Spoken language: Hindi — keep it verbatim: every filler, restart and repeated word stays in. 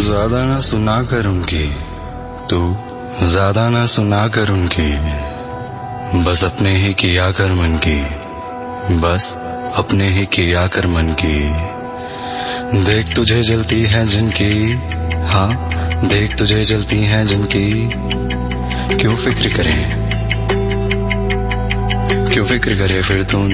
ज्यादा ना सुना कर उनकी, तू ज्यादा ना सुना कर उनकी, बस अपने ही किया कर मन की, बस अपने ही किया कर मन की। देख तुझे जलती है जिनकी, हाँ देख तुझे जलती है जिनकी, क्यों फिक्र करें क्यों फिक्र करे फिर तू